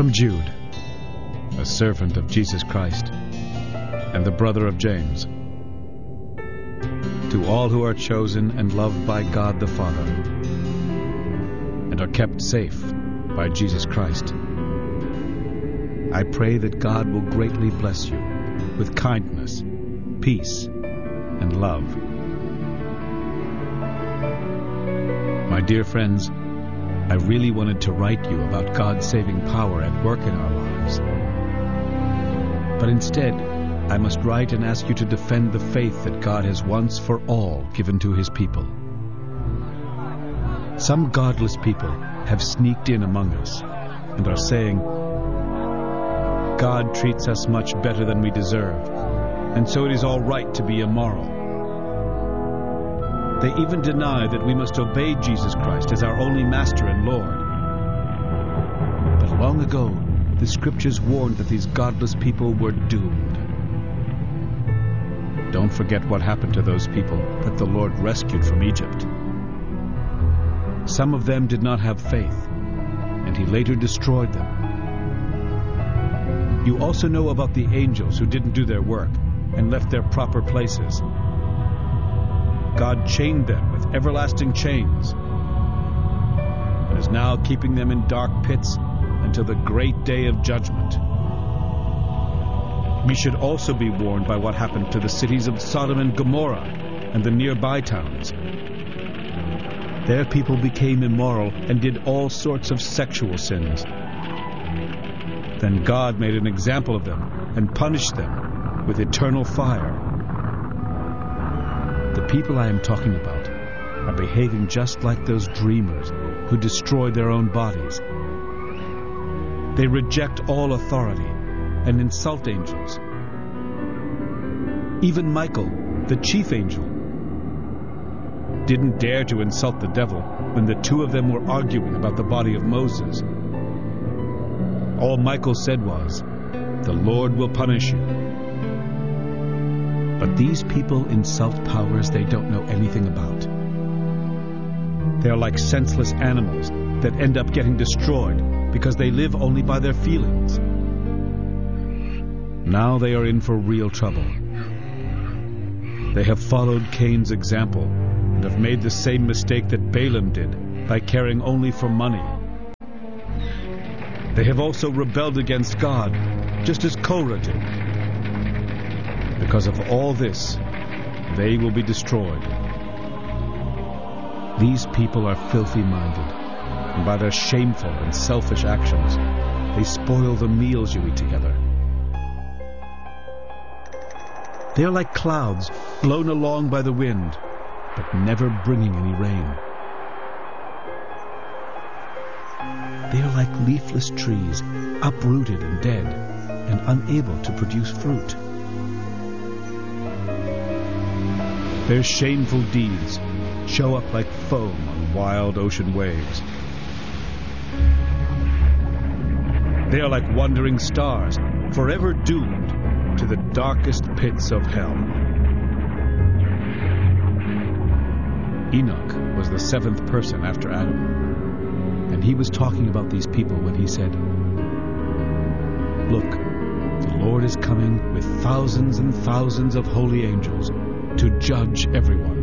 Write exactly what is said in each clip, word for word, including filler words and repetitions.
From Jude, a servant of Jesus Christ, and the brother of James, to all who are chosen and loved by God the Father, and are kept safe by Jesus Christ, I pray that God will greatly bless you with kindness, peace, and love. My dear friends, I really wanted to write you about God's saving power at work in our lives. But instead, I must write and ask you to defend the faith that God has once for all given to his people. Some godless people have sneaked in among us and are saying, God treats us much better than we deserve, and so it is all right to be immoral. They even deny that we must obey Jesus Christ as our only Master and Lord. But long ago, the Scriptures warned that these godless people were doomed. Don't forget what happened to those people that the Lord rescued from Egypt. Some of them did not have faith, and he later destroyed them. You also know about the angels who didn't do their work and left their proper places. God chained them with everlasting chains and is now keeping them in dark pits until the great day of judgment. We should also be warned by what happened to the cities of Sodom and Gomorrah and the nearby towns. Their people became immoral and did all sorts of sexual sins. Then God made an example of them and punished them with eternal fire. The people I am talking about are behaving just like those dreamers who destroy their own bodies. They reject all authority and insult angels. Even Michael, the chief angel, didn't dare to insult the devil when the two of them were arguing about the body of Moses. All Michael said was, "The Lord will punish you." But these people insult powers they don't know anything about. They are like senseless animals that end up getting destroyed because they live only by their feelings. Now they are in for real trouble. They have followed Cain's example and have made the same mistake that Balaam did by caring only for money. They have also rebelled against God, just as Korah did. Because of all this, they will be destroyed. These people are filthy-minded, and by their shameful and selfish actions, they spoil the meals you eat together. They are like clouds blown along by the wind, but never bringing any rain. They are like leafless trees, uprooted and dead, and unable to produce fruit. Their shameful deeds show up like foam on wild ocean waves. They are like wandering stars, forever doomed to the darkest pits of hell. Enoch was the seventh person after Adam, and he was talking about these people when he said, "Look, the Lord is coming with thousands and thousands of holy angels to judge everyone.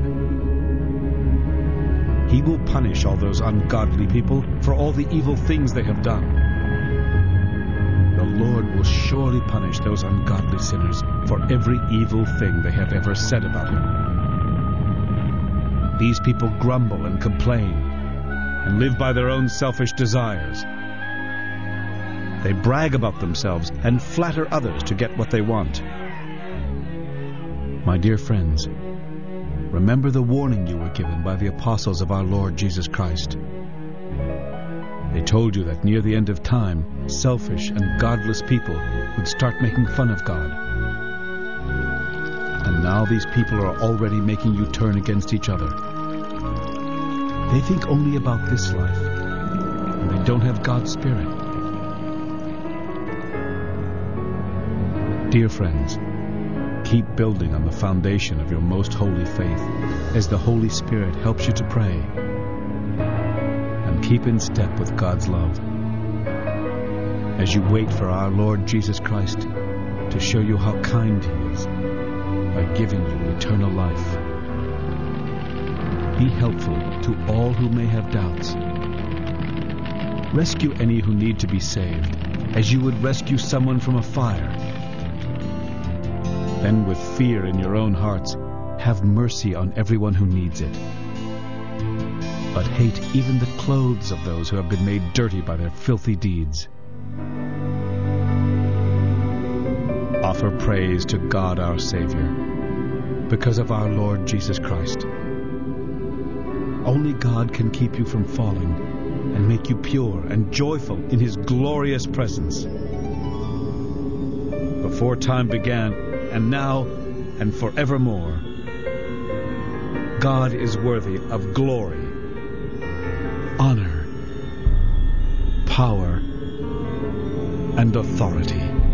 He will punish all those ungodly people for all the evil things they have done. The Lord will surely punish those ungodly sinners for every evil thing they have ever said about him. These people grumble and complain and live by their own selfish desires. They brag about themselves and flatter others to get what they want. My dear friends, remember the warning you were given by the apostles of our Lord Jesus Christ. They told you that near the end of time, selfish and godless people would start making fun of God. And now these people are already making you turn against each other. They think only about this life, and they don't have God's Spirit. Dear friends, keep building on the foundation of your most holy faith as the Holy Spirit helps you to pray. And keep in step with God's love. as you wait for our Lord Jesus Christ to show you how kind he is by giving you eternal life. Be helpful to all who may have doubts. Rescue any who need to be saved, as you would rescue someone from a fire. Then, with fear in your own hearts, have mercy on everyone who needs it. But hate even the clothes of those who have been made dirty by their filthy deeds. Offer praise to God our Savior, because of our Lord Jesus Christ. Only God can keep you from falling and make you pure and joyful in his glorious presence. Before time began, and now, and forevermore, God is worthy of glory, honor, power, and authority.